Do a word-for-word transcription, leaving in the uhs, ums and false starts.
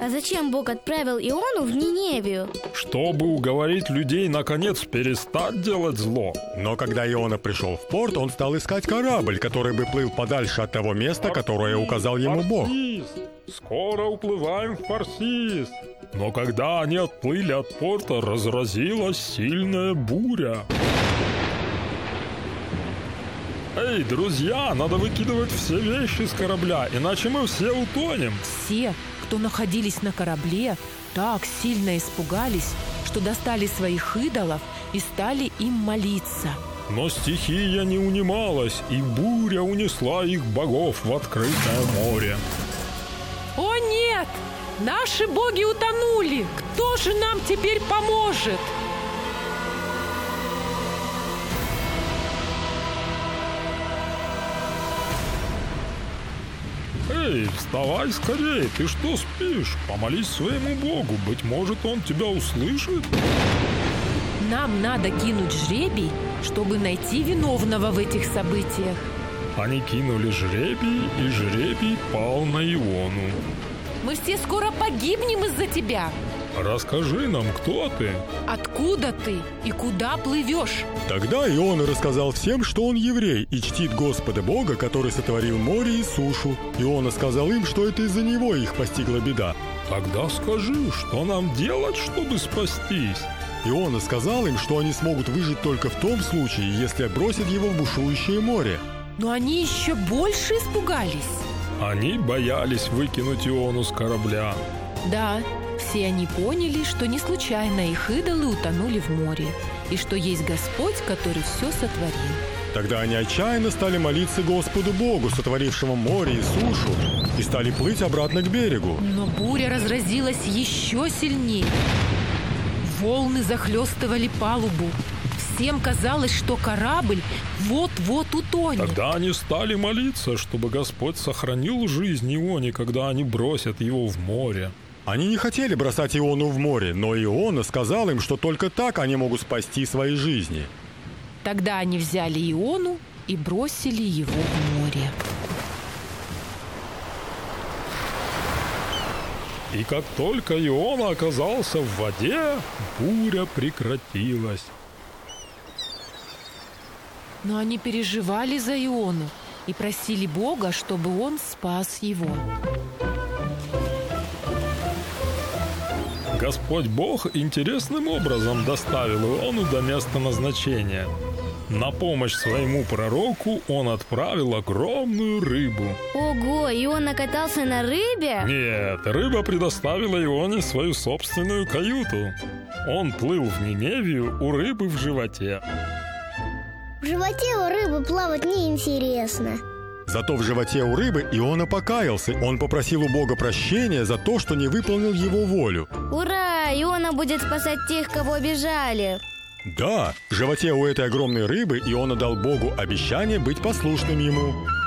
А зачем Бог отправил Иону в Ниневию? Чтобы уговорить людей наконец перестать делать зло. Но когда Иона пришел в порт, он стал искать корабль, который бы плыл подальше от того места, которое указал ему Бог. Скоро уплываем в Фарсис. Но когда они отплыли от порта, разразилась сильная буря. Эй, друзья, надо выкидывать все вещи с корабля, иначе мы все утонем. Все, кто находились на корабле, так сильно испугались, что достали своих идолов и стали им молиться. Но стихия не унималась, и буря унесла их богов в открытое море. О нет! Наши боги утонули! Кто же нам теперь поможет? Эй, вставай скорее, ты что спишь? Помолись своему Богу, быть может, он тебя услышит. Нам надо кинуть жребий, чтобы найти виновного в этих событиях. Они кинули жребий, и жребий пал на Иону. Мы все скоро погибнем из-за тебя. Расскажи нам, кто ты? Откуда ты и куда плывешь? Тогда Иона рассказал всем, что он еврей и чтит Господа Бога, который сотворил море и сушу. Иона сказал им, что это из-за него их постигла беда. Тогда скажи, что нам делать, чтобы спастись? Иона сказал им, что они смогут выжить только в том случае, если бросят его в бушующее море. Но они еще больше испугались. Они боялись выкинуть Иону с корабля. Да, все они поняли, что не случайно их идолы утонули в море, и что есть Господь, который все сотворил. Тогда они отчаянно стали молиться Господу Богу, сотворившему море и сушу, и стали плыть обратно к берегу. Но буря разразилась еще сильнее. Волны захлестывали палубу. Всем казалось, что корабль вот-вот утонет. Тогда они стали молиться, чтобы Господь сохранил жизнь Ионе, когда они бросят его в море. Они не хотели бросать Иону в море, но Иона сказал им, что только так они могут спасти свои жизни. Тогда они взяли Иону и бросили его в море. И как только Иона оказался в воде, буря прекратилась. Но они переживали за Иону и просили Бога, чтобы он спас его. Господь Бог интересным образом доставил Иону до места назначения. На помощь своему пророку он отправил огромную рыбу. Ого, Иона катался на рыбе? Нет, рыба предоставила Ионе свою собственную каюту. Он плыл в Ниневию у рыбы в животе. В животе у рыбы плавать неинтересно. Зато в животе у рыбы Иона покаялся. Он попросил у Бога прощения за то, что не выполнил его волю. Ура! Иона будет спасать тех, кого обижали. Да, в животе у этой огромной рыбы Иона дал Богу обещание быть послушным ему.